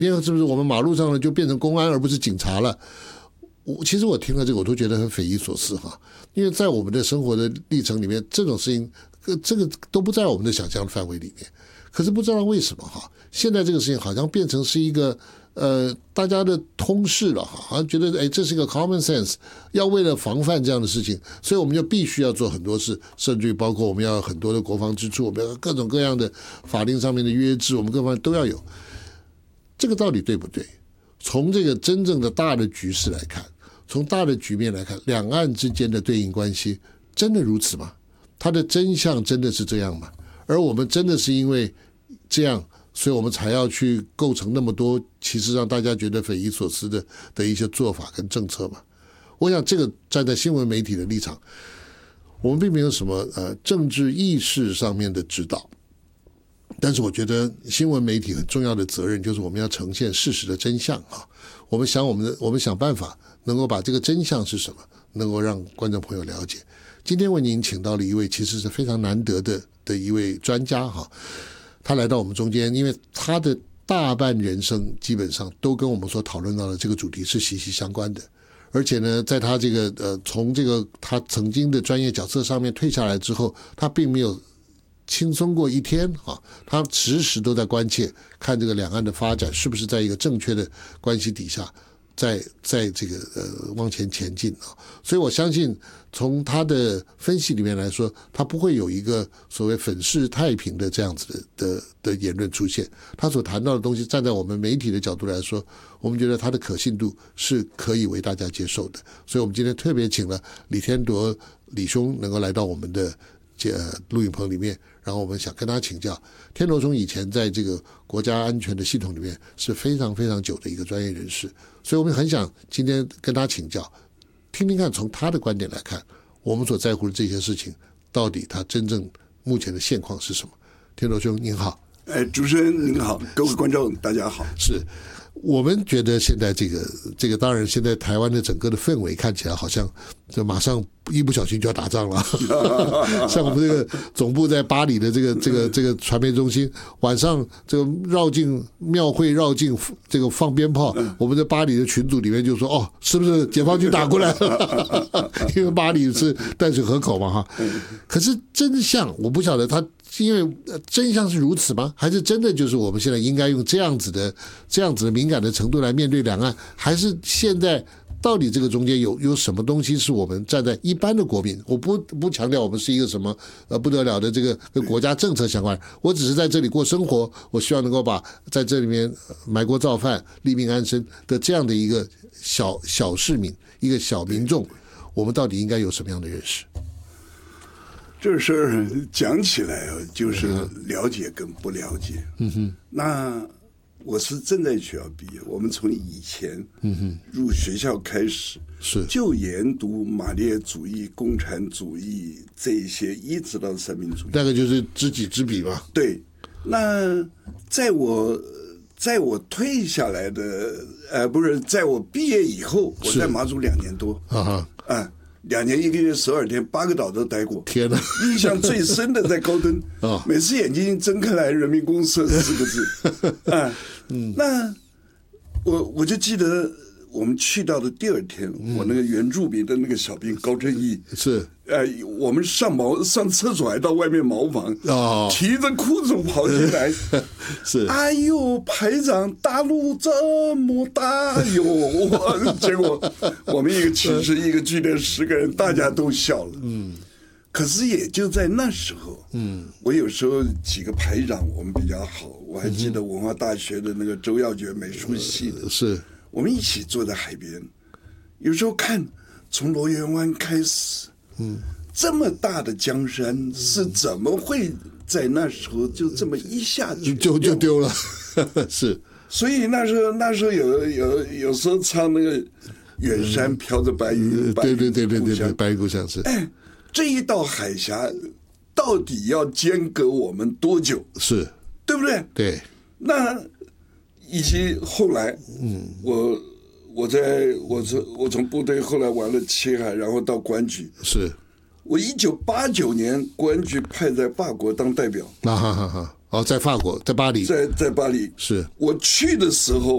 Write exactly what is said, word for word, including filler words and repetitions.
联合是不是我们马路上呢就变成公安而不是警察了？我其实我听了这个我都觉得很匪夷所思哈，因为在我们的生活的历程里面，这种事情这个都不在我们的想象的范围里面。可是不知道为什么哈，现在这个事情好像变成是一个呃大家的通识了哈，好像觉得哎这是一个 common sense， 要为了防范这样的事情，所以我们就必须要做很多事，甚至于包括我们要有很多的国防支出，我们要各种各样的法令上面的约制，我们各方面都要有。这个到底对不对？从这个真正的大的局势来看，从大的局面来看，两岸之间的对应关系真的如此吗？它的真相真的是这样吗？而我们真的是因为这样，所以我们才要去构成那么多其实让大家觉得匪夷所思的的一些做法跟政策嘛？我想这个站在新闻媒体的立场，我们并没有什么呃政治意识上面的指导，但是我觉得新闻媒体很重要的责任就是我们要呈现事实的真相啊。我们想我们的我们想办法能够把这个真相是什么，能够让观众朋友了解。今天为您请到了一位其实是非常难得的的一位专家哈，他来到我们中间，因为他的大半人生基本上都跟我们所讨论到的这个主题是息息相关的。而且呢，在他这个呃从这个他曾经的专业角色上面退下来之后，他并没有轻松过一天啊，他时时都在关切看这个两岸的发展是不是在一个正确的关系底下，在在这个呃往前前进啊。所以我相信从他的分析里面来说，他不会有一个所谓粉饰太平的这样子的的的言论出现。他所谈到的东西，站在我们媒体的角度来说，我们觉得他的可信度是可以为大家接受的。所以我们今天特别请了李天铎李兄能够来到我们的呃录影棚里面，然后我们想跟他请教。天铎兄以前在这个国家安全的系统里面是非常非常久的一个专业人士，所以我们很想今天跟他请教，听听看从他的观点来看，我们所在乎的这些事情到底他真正目前的现况是什么。天铎兄您好。 哎，主持人您好，各位观众大家好。 是我们觉得现在这个这个当然现在台湾的整个的氛围看起来好像就马上一不小心就要打仗了像我们这个总部在巴黎的这个这个这个传媒中心，晚上这个绕境庙会绕境这个放鞭炮，我们在巴黎的群组里面就说哦，是不是解放军打过来了因为巴黎是淡水河口嘛哈。可是真相我不晓得他因为真相是如此吗？还是真的就是我们现在应该用这样子的这样子的敏感的程度来面对两岸？还是现在到底这个中间有有什么东西是我们站在一般的国民，我不不强调我们是一个什么呃不得了的这个跟国家政策相关，我只是在这里过生活，我希望能够把在这里面埋锅造饭、立命安身的这样的一个小小市民、一个小民众，我们到底应该有什么样的认识？ 这事儿讲起来啊，就是了解跟不了解。嗯哼，那我是正在学校毕业，我们从以前嗯哼入学校开始是就研读马列主义、共产主义这一些，一直到三民主义， 大概就是知己知彼嘛。 对，那在我在我退下来的呃，不是在我毕业以后，我在马祖两年多啊哈啊。两年一个月十二天，八个岛都待过。 天哪！ 印象最深的在高登，哦、每次眼睛睁开来，人民公社四个字。啊，嗯，那我我就记得我们去到的第二天，嗯、我那个原住民的那个小兵高正义是， 呃，我们上茅上厕所还到外面茅房，哦，提着裤子跑进来， 是， 哎呦，排长，大陆这么大哟！结果我们一个寝室一个剧连十个人，大家都笑了。嗯，可是也就在那时候，嗯，我有时候几个排长我们比较好，我还记得文化大学的那个周耀觉美术系的， 是我们一起坐在海边，有时候看从罗源湾开始。嗯，这么大的江山是怎么会在那时候就这么一下就就就丢了？是， 所以那时候那时候有有有时候唱那个远山飘着白云， 对对对对对对，白云故乡是。 哎，这一道海峡到底要间隔我们多久？ 是， 对不对？ 对。 那以及后来，嗯，我。我在我从我从部队后来完了七海，然后到公安局。 是， 我一九八九年公安局派在法国当代表。 啊哈哈哈！哦，在法国，在巴黎， 在在巴黎。 是我去的时候，